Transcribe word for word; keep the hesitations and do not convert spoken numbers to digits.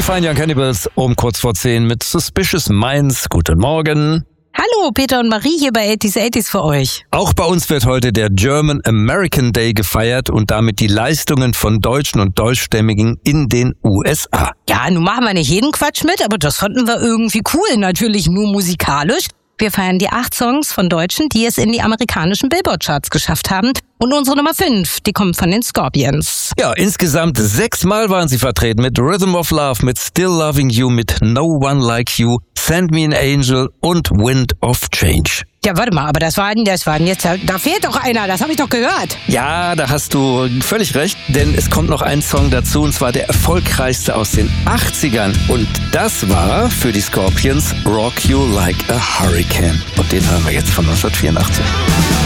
Fine Young Cannibals um kurz vor zehn mit Suspicious Minds. Guten Morgen. Hallo, Peter und Marie hier bei eighties eighties für euch. Auch bei uns wird heute der German American Day gefeiert und damit die Leistungen von Deutschen und Deutschstämmigen in den U S A. Ja, nun machen wir nicht jeden Quatsch mit, aber das fanden wir irgendwie cool, natürlich nur musikalisch. Wir feiern die acht Songs von Deutschen, die es in die amerikanischen Billboard-Charts geschafft haben. Und unsere Nummer fünf, die kommt von den Scorpions. Ja, insgesamt sechsmal waren sie vertreten mit Rhythm of Love, mit Still Loving You, mit No One Like You, Send Me an Angel und Wind of Change. Ja, warte mal, aber das waren, das waren jetzt, da fehlt doch einer, das habe ich doch gehört. Ja, da hast du völlig recht, denn es kommt noch ein Song dazu, und zwar der erfolgreichste aus den achtzigern. Und das war für die Scorpions Rock You Like a Hurricane. Und den hören wir jetzt von neunzehnhundertvierundachtzig.